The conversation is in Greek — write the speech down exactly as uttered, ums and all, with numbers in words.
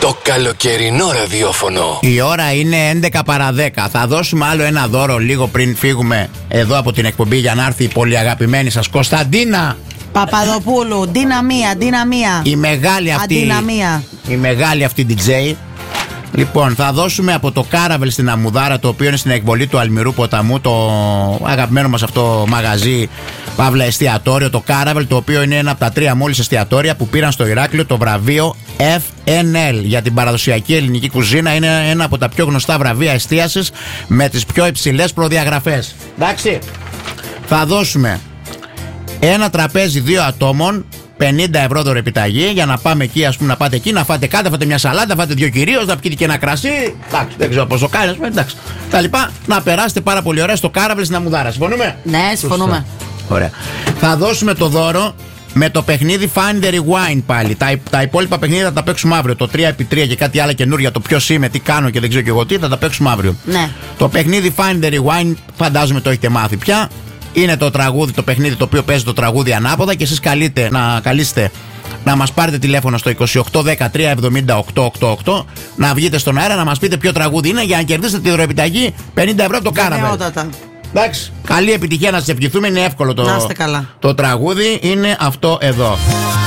Το καλοκαιρινό ραδιόφωνο. Η ώρα είναι έντεκα παρά δέκα. Θα δώσουμε άλλο ένα δώρο λίγο πριν φύγουμε εδώ από την εκπομπή για να έρθει η πολύ αγαπημένη σας Κωνσταντίνα Παπαδοπούλου. Δυναμία, δυναμία. Η μεγάλη αυτή. Αδυναμία. Η μεγάλη αυτή ντι τζέι. Λοιπόν, θα δώσουμε από το Κάραβελ στην Αμμουδάρα, το οποίο είναι στην εκβολή του Αλμυρού Ποταμού, το αγαπημένο μας αυτό μαγαζί, παύλα εστιατόριο, το Κάραβελ, το οποίο είναι ένα από τα τρία μόλις εστιατόρια που πήραν στο Ηράκλειο το βραβείο εφ εν ελ για την παραδοσιακή ελληνική κουζίνα. Είναι ένα από τα πιο γνωστά βραβεία εστίασης με τις πιο υψηλές προδιαγραφές. Εντάξει, θα δώσουμε ένα τραπέζι δύο ατόμων, πενήντα ευρώ δωρεπιταγή για να πάμε εκεί, ας πούμε, να πάτε εκεί, να φάτε κάτι, να φάτε μια σαλάτα, να φάτε δύο κυρίως, να πιείτε και ένα κρασί. Εντάξει, δεν ξέρω πώς το κάνει, εντάξει. Τα λοιπά, να περάσετε πάρα πολύ ωραία στο Κάραβελ στην Αμμουδάρα. Συμφωνούμε? Ναι, συμφωνούμε. Ωραία. Θα δώσουμε το δώρο με το παιχνίδι Find the Rewind πάλι. Τα, τα υπόλοιπα παιχνίδια θα τα παίξουμε αύριο. Το τρία επί τρία και κάτι άλλο καινούργια, το ποιος είμαι, τι κάνω και δεν ξέρω και εγώ τι, θα τα παίξουμε αύριο. Ναι. Το παιχνίδι Find the Rewind φαντάζομαι το έχετε μάθει πια. Είναι το τραγούδι, το παιχνίδι το οποίο παίζει το τραγούδι ανάποδα και εσείς καλείτε να καλείστε να μας πάρετε τηλέφωνο στο είκοσι οκτώ δεκατρία εβδομήντα οκτώ ογδόντα οκτώ, να βγείτε στον αέρα να μας πείτε ποιο τραγούδι είναι για να κερδίσετε τη δωρεπιταγή πενήντα ευρώ από το Κάραβελ. Εντάξει, καλή επιτυχία να σας ευχηθούμε, είναι εύκολο το, να είστε καλά. Το τραγούδι είναι αυτό εδώ.